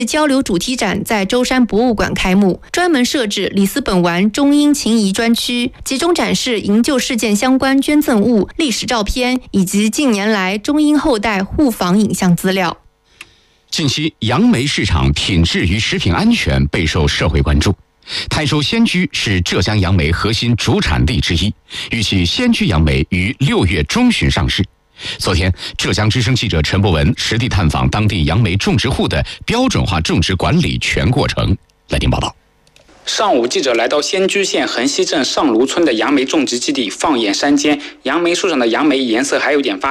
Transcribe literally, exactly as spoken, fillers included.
交流主题展在舟山博物馆开幕，专门设置里斯本丸中英情谊专区，集中展示营救事件相关捐赠物、历史照片以及近年来中英后代互访影像资料。 近期，杨梅市场品质与食品安全备受社会关注。泰州仙居是浙江杨梅核心主产地之一，预计仙居杨梅于六月中旬上市。昨天，浙江之声记者陈博文实地探访当地杨梅种植户的标准化种植管理全过程。来听报道。 上午，记者来到仙居县横溪镇上芦村的杨梅种植基地，放眼山间，杨梅树上的杨梅颜色还有点发